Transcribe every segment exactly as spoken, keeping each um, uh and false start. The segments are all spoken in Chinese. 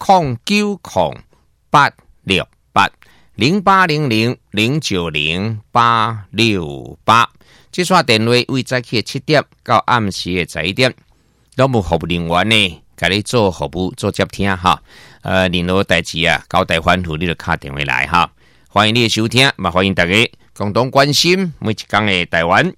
零九零八六八零八零零零九零八六八。这串电话为早起七点到暗时的十一点，都有服务人员呢，给你做服务做接听哈。呃，任何代志啊，交代反复你就打电话来哈。欢迎你的收听，嘛欢迎大家共同关心每一天的台湾。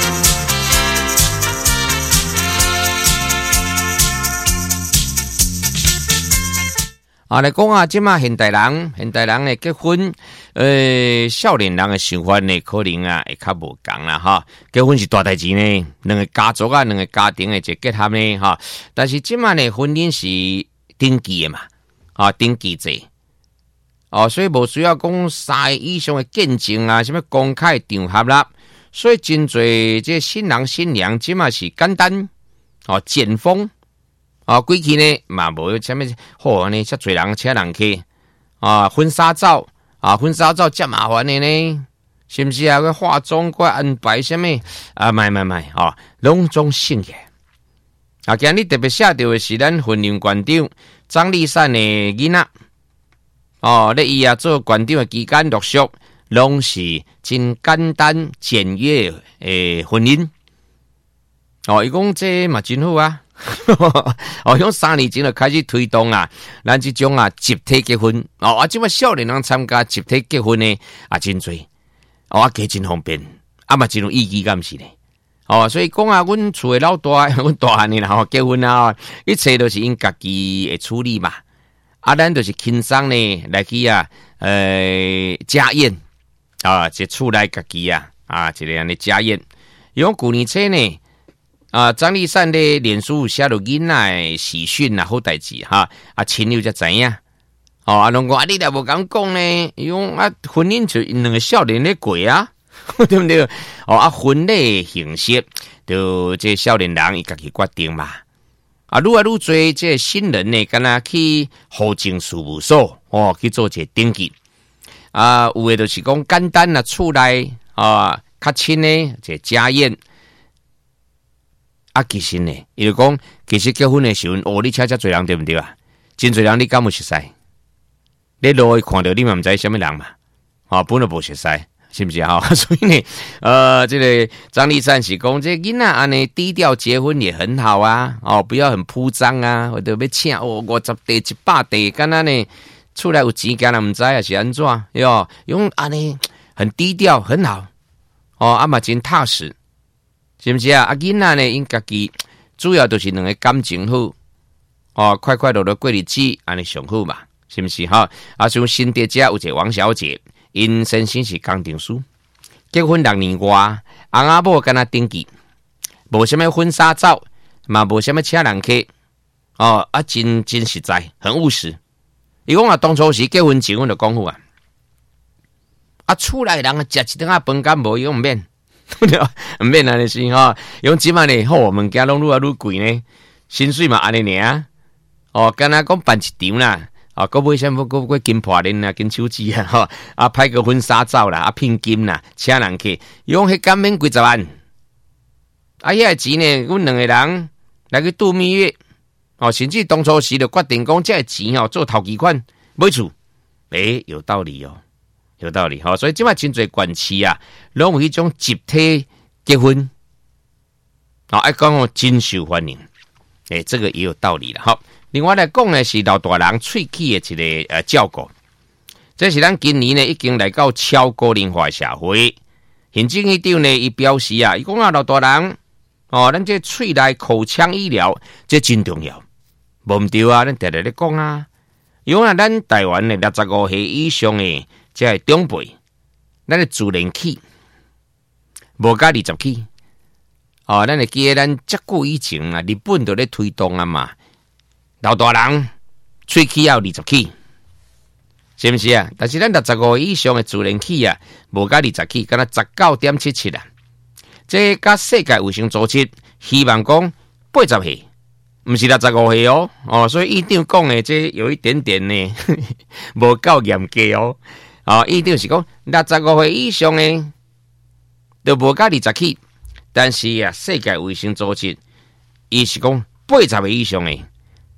啊，来讲啊，即马现代人，现代人的结婚，呃，少年人的想法呢，可能啊会较无共啦哈。结婚是大代志呢，两个家族啊，两个家庭的一个结合呢哈。但是即马呢，婚姻是登记的嘛，啊，登记制，哦，所以无需要讲三个以上的见证啊，什么公开场合啦。所以真侪这新郎新娘即马是简单，哦，简封。啊，过去呢嘛无啥物好呢，遮侪人请人去啊，婚纱照啊，婚纱照遮麻烦的呢，是不是啊？个化妆个安排啥物啊？买买买啊，拢总省嘅。啊，今日特别写到的是咱婚姻馆长张丽珊的囡仔哦，咧伊啊做馆长的期间，陆续拢是真简单简约诶婚姻。哦，伊讲这嘛真好啊。哦，用三年前就开始推动啊，咱这种啊集体结婚哦，啊，即么少年人参加集体结婚呢啊，真多哦，啊，加真方便，啊嘛真有意义，敢是呢？哦，所以讲啊，阮厝的老大，阮大汉的啦，吼，结婚啊，一切都是因家己的处理嘛，啊，咱就是轻松呢来去啊，呃，家宴啊，这厝内家己啊，啊，一个安尼家宴，用旧年初呢。啊，张丽珊的脸书写到囡仔喜讯啊，好代志哈，啊亲友才知影，哦，啊拢讲啊，你若无敢讲呢，伊讲啊，婚姻就两个少年咧过啊，对不对？哦，啊，婚礼形式就这少年人伊家己决定嘛，啊，愈来愈多这新人呢，敢若去户政事务所哦去做这登记，啊，有诶就是讲简单啊，厝内啊较亲呢，这家宴。啊，其实呢，伊就讲，其实结婚的时候，哦，你车遮侪人对不对啊？真侪人你敢有熟悉？你路看到你嘛唔知什么人嘛？啊，本来无熟悉，是不是啊？所以呢，呃，这个张丽珊是讲，这囡仔安尼低调结婚也很好啊，哦，不要很铺张啊，或者要请哦五十地、一百地，敢若呢，出来有钱，敢若唔知啊是安怎？哟，用安尼很低调，很好，哦，啊嘛真踏实。是不是啊？啊，囡仔呢，因家己主要就是两个感情好，哦，快快乐乐过日子，安尼上好嘛，是不是哈？啊，像新地家有一个王小姐，因先生是工程师，结婚六年外，翁仔某跟他登记，无什么婚纱照，嘛无什么请人客，哦，啊，真真实在，很务实。伊讲啊，当初时结婚前，阮就讲好啊，啊，厝内人食一顿啊饭敢无，伊讲毋免。唔免安尼是吼，用即嘛呢，好物件拢愈来愈贵呢，薪水嘛安尼尔，哦，敢若讲办一场啦，啊，搁买什么，搁搁金破链啊，金手指啊，吼，啊，拍个婚纱照啦，啊，聘金啦，请人去，用迄减免几十万，啊，遐个钱呢，阮两个人来去度蜜月，哦，甚至当初时就决定讲，这个钱哦，做头期款买厝，诶，有道理哦。有道理哈，所以今麦真侪关系啊，拢有一种集体结婚，好，爱讲哦真受欢迎，诶、欸，这个也有道理了哈。另外来讲呢，是老大人喙齿的一个呃照顾，这是咱今年呢已经来到超高龄化社会。行政院长呢，伊表示啊，伊讲啊，老大人哦，咱这喙内口腔医疗这真重要，无毋对啊，咱常常咧讲啊，伊讲啊，咱台湾的六十五岁以上的。即系长辈，咱的自然齿无加二十齿哦，咱会记得咱遮久以前啊，日本就咧推动啊嘛，老大人喙齿要二十齿，是不是啊？但是咱六十五以上的自然齿啊，无加二十齿，敢若十九点七七啊。这甲世界卫生组织希望讲八十岁，毋是六十五岁哦哦，所以院长讲的这有一点点呢，无够严格哦。啊，一定是讲六十五岁以上的都无加二十齿，但是啊，世界卫生组织伊是讲八十岁以上的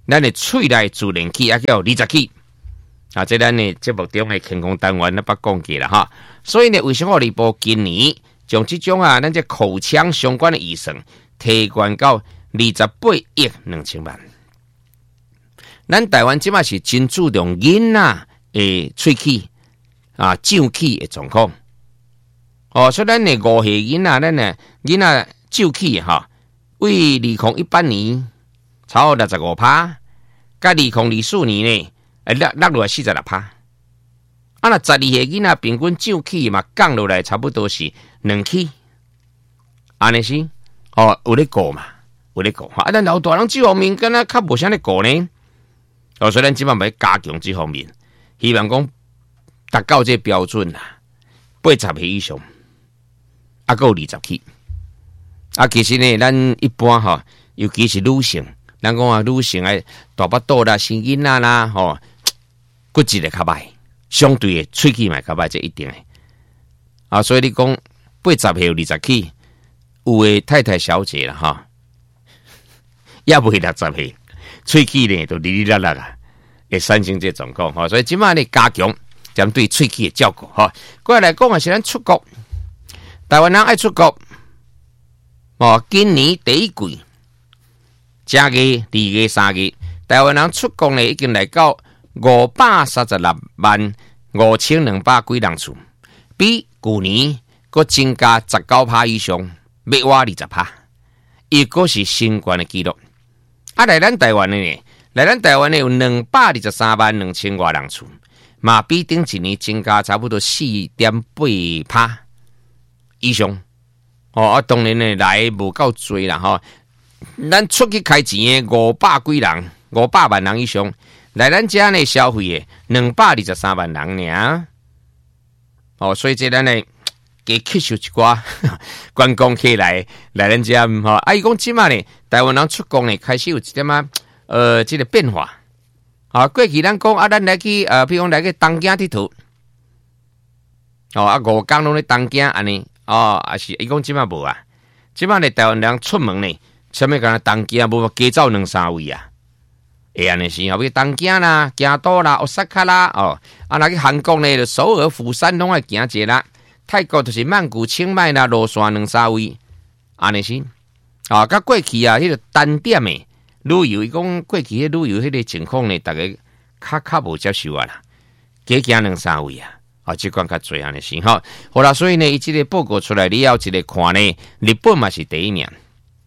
咱的喙内自然气也叫二十气啊，这咱的节目中的健康单元咧捌讲过啦哈。所以呢，卫生福利部今年将这种啊，咱这口腔相关的医生提悬到二十八亿两千万。咱台湾即马是真注重囡仔的喙齿啊、上齿的状况。哦，所以咱的五岁囡仔，咱呢囡仔上齿哈，为二零一八年超六十五趴，甲二零二四年呢，诶落落落来四十六趴。啊，那十二岁囡仔平均上齿嘛降落来差不多是两齿，安尼是哦，有咧顾嘛，有咧顾。啊，咱老大人这方面敢若较无啥咧顾呢。哦，所以咱即摆要加强这方面，希望讲达到这标准啦，八十岁以上，啊，够二十期。啊，其实呢，咱一般哈，尤其是女性，咱讲啊，女性诶大腹肚啦、生囡仔啦，吼，骨质会较歹，相对诶喙齿嘛较歹，这一定诶。啊，所以你讲八十岁有二十期，有诶太太小姐啦，哈，也未六十岁。喙齿呢都哩哩啦啦啦，会产生这状况哈，所以今晚呢加强针对喙齿的照顾哈。过来讲啊，是咱出国，台湾人爱出国哦。今年第一季，正月、二月、三月，台湾人出国呢已经来到五百三十六万五千两百几人次，比去年佫增加十九趴以上，要我二十趴，伊个是新冠的记录。啊，来咱台湾的呢，来咱台湾呢有两百二十三万两千外人次，嘛比顶一年增加差不多四点八趴以上。哦，啊，当然呢来无够多啦吼。咱出去开钱的五百几人，五百万人以上，来咱遮呢消费的两百二十三万人尔。哦，所以这咱呢加吸收一寡观光客来来咱遮吼。啊，伊讲即马呢，台湾人出国呢开始有一点啊，呃，这个变化。啊，过去咱讲啊，咱来去呃，比如讲来去东京佚佗，哦啊，五天拢咧东京安尼，哦，啊是伊讲即马无啊，即马呢台湾人出门呢，啥物干东京无加走两三位啊，会安尼是啊，比如东京啦、京都啦、奥萨卡啦，哦，啊，来去韩国呢，就首尔、釜山拢爱行者啦。泰国就是曼谷、清迈啦、罗山两三位，安尼是啊。甲过去啊，迄、那个单点诶旅游，伊讲过去迄旅游迄个情况呢，大家较较无接受啊啦，加行两三位啊，啊，即款较侪安尼是吼。好啦，所以呢，伊即个报告出来，你要一个看呢，日本嘛是第一名。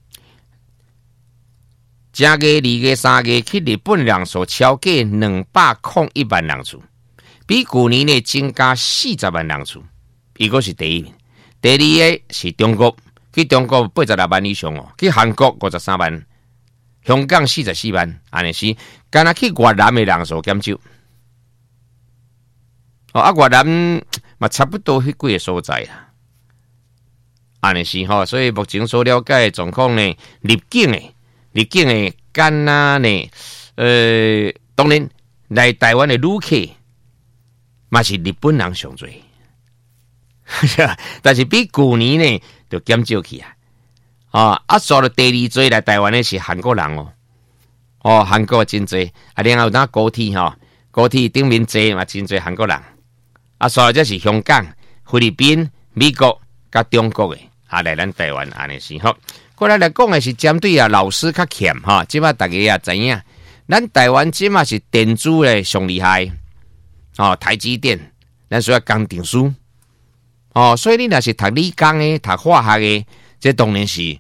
正月、二月、三月去日本人数超过两百零一万人次，比去年呢增加四十万人次。伊个是第一名，第二个是中国，去中国八十六万以上哦，去韩国五十三万，香港四十四万，安尼是，敢若去越南的人数减少，哦啊越南嘛差不多迄几个所在啦，安尼是吼，所以目前所了解的状况呢，入境的入境的敢若呢，呃，当然来台湾的旅客嘛是日本人上侪。但是比去年呢就减少去啊！哦，啊，所了第二最来台湾的是韩国人哦，哦，韩国真多啊，然后那高铁哈，高铁顶面坐嘛真多韩国人，啊，所了这是香港、菲律宾、美国甲中国的啊来咱台湾安尼是吼。过来来讲的是针对啊老师较欠哈，即摆大家也知影，咱台湾即摆是电子的上厉害哦，台积电，咱需要工程师。哦，所以你若是读理工的、读化学的，这当然是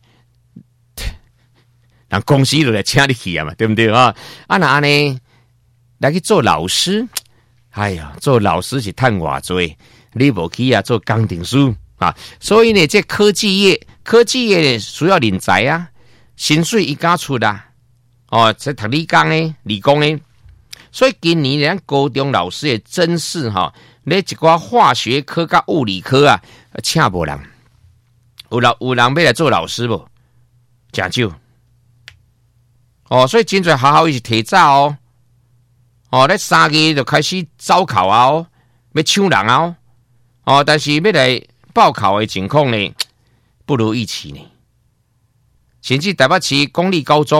人公司就来请你去啊嘛，对不对啊？啊那安尼来去做老师，哎呀，做老师是赚偌济，你无去啊做工程师啊，所以呢，这科技业、科技业需要人才啊，薪水一家出啦。哦，这读理工的、理工的，所以今年咱高中老师的真是哈。咧一寡化学科甲物理科啊，请无人，有人有人要来做老师无？真少。哦，所以真侪学校伊是提早哦，哦，咧三月就开始招考啊哦，要抢人啊哦，哦，但是要来报考的情况呢，不如预期呢。甚至台北市公立高中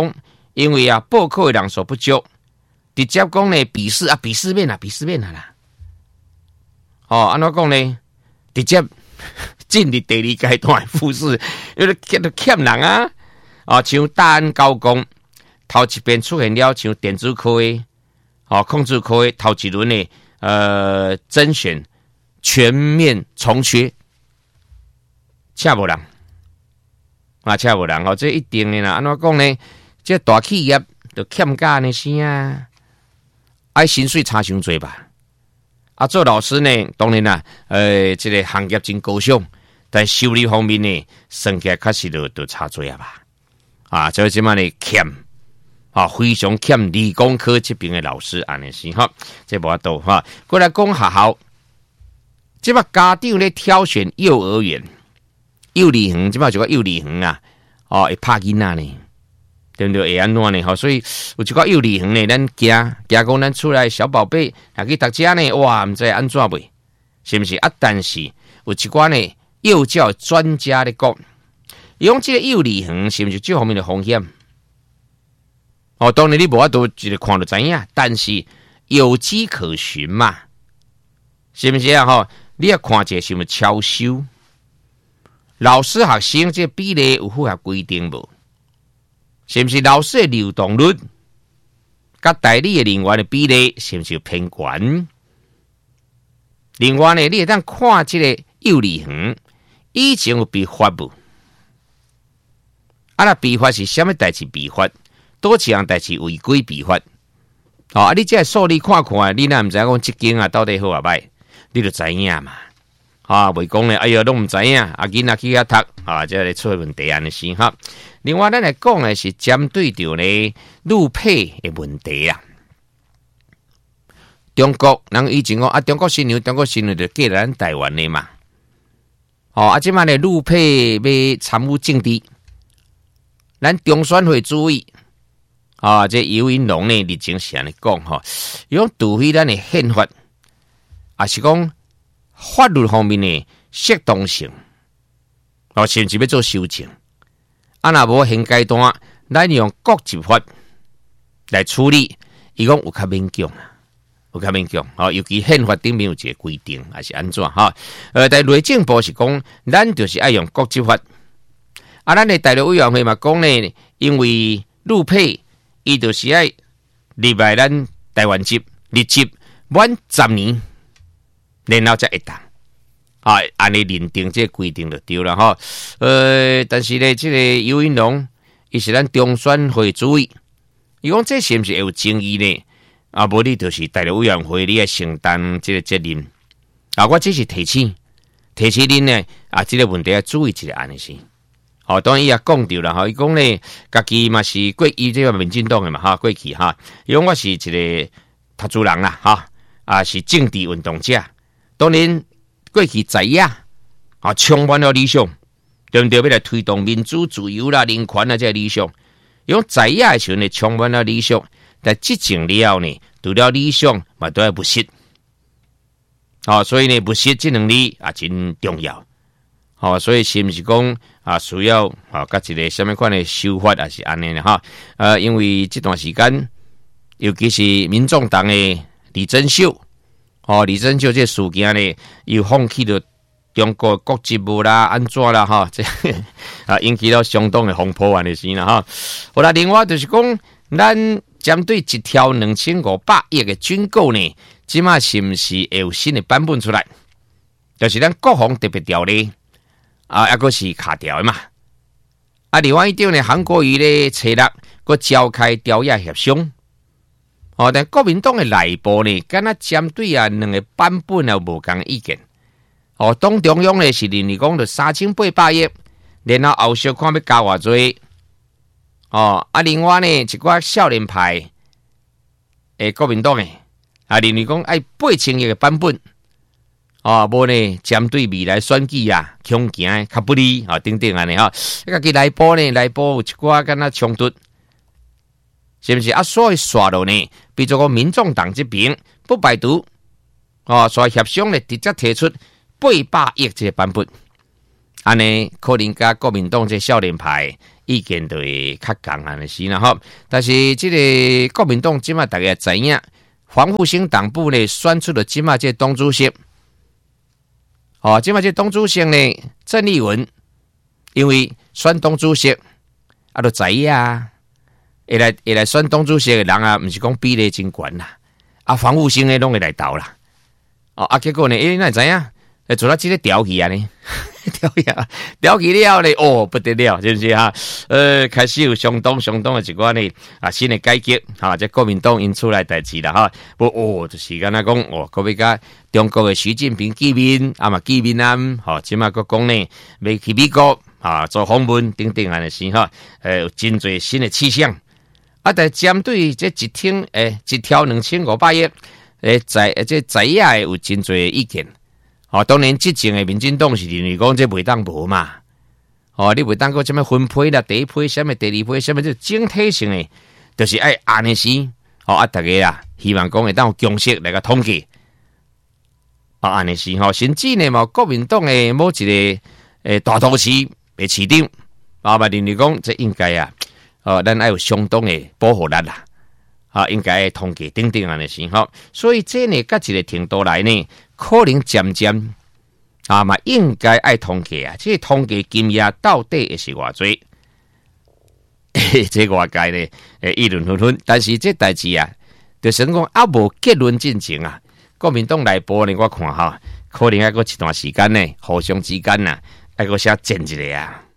因为啊报考的人数不足，直接讲呢笔试啊笔试免啊笔试免啊啦。哦，安怎讲呢？直接进入第二阶段复试，有点欠人啊！啊，像大安高工头一遍出现了，像电子科的、哦控制科的头一轮的呃甄选全面重缺，恰无人啊，恰无人哦，这一定的啦。安怎讲呢？这大企业就欠价呢是啊，爱薪水差伤多吧？啊，做老师呢，当然啦，呃，这个行业真高尚，但收入方面呢，算起来确实就就差多啊吧。啊，所以即摆呢欠啊，非常欠理工科这边的老师安尼是哈，这无法度哈。过来讲学校，即摆家长咧挑选幼儿园、幼儿园，即摆就个幼儿园啊，哦，会拍囡仔呢。对不对？会安怎呢？吼，所以有一个幼儿园呢，咱惊惊讲咱出来小宝贝，还去读遮呢，哇，唔知安怎袂，是不是啊？但是有一寡呢，幼教专家咧讲，伊讲这个幼儿园是不是这方面的风险？哦，当然你无法度一个看就知影，但是有迹可循嘛，是不是啊？吼，你要看这是不是超收？老师学生这比例有符合规定无？是不是老师的流动率，甲代理的人员的比例是不是偏悬？另外呢，你会当看这个幼儿园以前有被罚无？啊，那被罚是什么代志被罚？多几样代志违规被罚？哦，啊，你这数你看看，你哪唔知讲这间啊到底好啊歹？你就知影嘛。啊，袂讲咧，哎呀，拢唔知影，啊囡仔去遐读，啊，这个出问题安尼是哈。另外，咱来讲的是针对着呢路配的问题啊。中国人以前讲啊，中国新娘，中国新娘就嫁咱台湾的嘛。哦，啊，即摆呢路配要参与政治，咱中选会注意啊。这尤云龙呢，日前是安尼讲吼，伊讲除非咱的宪法，啊是讲。法律方面的适当性，哦，甚至要做修正。啊，若无现阶段，咱用国际法来处理，伊讲有较勉强啊，有较勉强。哦，尤其宪法顶面有一个规定，还是安怎哈？呃，但内政部是讲，咱就是爱用国际法。啊，咱的大陆委员会嘛讲呢，因为陆配，伊就是爱入来咱台湾籍、日籍满十年。然后才会当啊，按你认定这规定就对了哈。呃，但是呢，这个尤云龙，伊是咱中选会主委，伊讲这是不是有争议呢？啊，无你就是大陆委员会，你要承担这个责任。啊，我只是提醒，提醒恁呢，啊，这个问题要注意一下安尼是。哦，当然伊也讲到了哈，伊讲呢，家己嘛是过去这个民进党的嘛哈，过去哈，伊讲我是一个读书人啦哈，啊是政治运动者。当然，过去在野啊，充满了理想，对不对？要来推动民主、自由啦、人权啊，这理想。用在野的时候呢，充满了理想，但执政了呢，除了理想，嘛都要不实。哦，所以呢，不实这能力啊，真重要。哦，所以是不是讲啊，需要啊，甲一个什么款的修法，还是安尼呢？哈，呃，因为这段时间，尤其是民众党的李珍秀。哦，李珍秀这事件呢，又放弃了中国国籍务啦、安怎啦哈，这啊引起了相当的风波安尼是啦哈。好啦，另外就是讲，咱针对一条两千五百亿的军购呢，即马是不是会有新的版本出来？就是咱国防特别条例啊，抑个是卡条的嘛。啊，另外一点呢，韩国瑜咧策略，佮召开调研协商。哦，但国民党的内部呢，敢若针对啊两个版本啊无共意见。哦，党中央呢是认为讲着三千八百亿，然后后续看要加偌济。哦，啊，另外呢一寡少年派诶国民党诶，啊认为讲爱八千亿嘅版本。哦，无呢针对未来选举啊，恐惊较不利啊，等等安尼哈。家己内部呢，内部有一寡敢若冲突。是不是啊？所以刷落呢，比如讲民众党这边不排除哦，所以协商呢直接提出八百亿这个版本，安尼可能甲国民党这少年派意见就会较共安尼是啦吼。但是这个国民党即马大家知影，黄复兴党部呢选出了即马这党主席，哦，即马这党主席呢郑丽文，因为选党主席啊，都知影啊，会来会来选党主席的人啊，毋是讲比例真悬啦，啊，黄复兴呢拢会来投啦，哦啊，结果呢，诶，那知影？诶，做到这个调起啊呢，调起啊，调起了呢，哦，不得了，是不是哈？呃，开始有相当相当的一寡呢啊新的改革，哈，这国民党因出来代志啦哈。不哦，就是敢若讲哦，可要甲中国的习近平见面，啊嘛见面啊，吼，即马佫讲呢，要去美国啊做访问等等安尼事哈，呃，有真侪新的气象。啊，但针对这一听诶，一条两千五百亿，诶，在这在野有真侪意见。哦，当然，执政的民进党是认为讲这袂当无嘛。哦，你袂当个什么分配啦，第一批什么，第二批什么，这整体性的，就是爱安尼是。哦，啊，大家啊，希望讲会当有共识来个统计。啊，安尼是吼，甚至呢嘛，国民党的某一个诶大都市的市长，啊嘛认为讲这应该啊，哦，咱爱有相当的保护力啦。啊，应该统计等等安尼是吼。所以这呢，甲一个程度来呢。可能渐渐啊嘛，应该爱统计啊，这个统计金额到底会是偌济？这外界呢，诶议论纷纷。但是这代志啊，就是讲啊无结论进前啊，国民党内部呢，我看哈，可能还过一段时间呢，互相之间呐，还过写争一个啊。